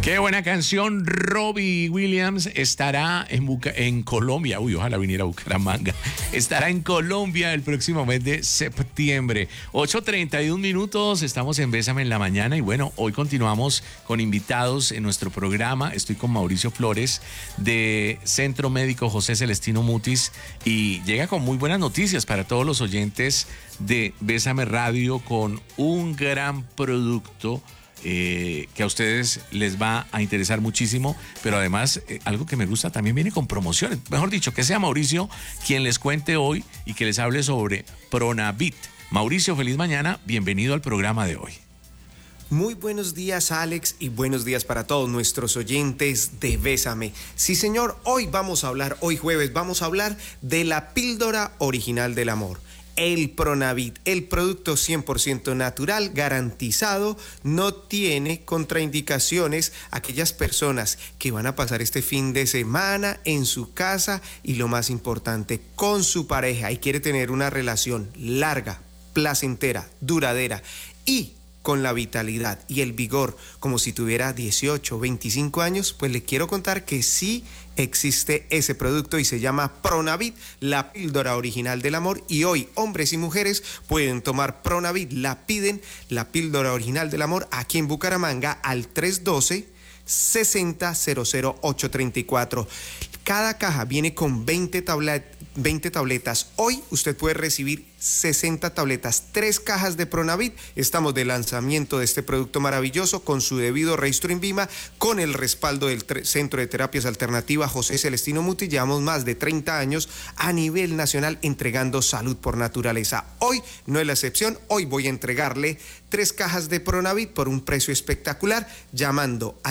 Qué buena canción. Robbie Williams estará en Colombia. Uy, ojalá viniera a Bucaramanga. Estará en Colombia el próximo mes de septiembre. 8:31 minutos. Estamos en Bésame en la Mañana. Y bueno, hoy continuamos con invitados en nuestro programa. Estoy con Mauricio Flores de Centro Médico José Celestino Mutis. Y llega con muy buenas noticias para todos los oyentes de Bésame Radio, con un gran producto que a ustedes les va a interesar muchísimo, pero además algo que me gusta, también viene con promociones. Mejor dicho, que sea Mauricio quien les cuente hoy y que les hable sobre Pronavit. Mauricio, feliz mañana, bienvenido al programa de hoy. Muy buenos días, Alex, y buenos días para todos nuestros oyentes de Bésame. Sí, señor, hoy jueves, vamos a hablar de la píldora original del amor. El Pronavit, el producto 100% natural, garantizado, no tiene contraindicaciones. Aquellas personas que van a pasar este fin de semana en su casa y, lo más importante, con su pareja, y quiere tener una relación larga, placentera, duradera y con la vitalidad y el vigor como si tuviera 18 o 25 años, pues le quiero contar que sí existe ese producto y se llama Pronavit, la píldora original del amor. Y hoy hombres y mujeres pueden tomar Pronavit, piden la píldora original del amor aquí en Bucaramanga al 312-60-00834. Cada caja viene con 20 tabletas. Hoy usted puede recibir 60 tabletas, 3 cajas de Pronavit. Estamos de lanzamiento de este producto maravilloso con su debido registro INVIMA, con el respaldo del Centro de Terapias Alternativas José Celestino Mutis. Llevamos más de 30 años a nivel nacional entregando salud por naturaleza. Hoy no es la excepción. Hoy voy a entregarle 3 cajas de Pronavit por un precio espectacular, llamando a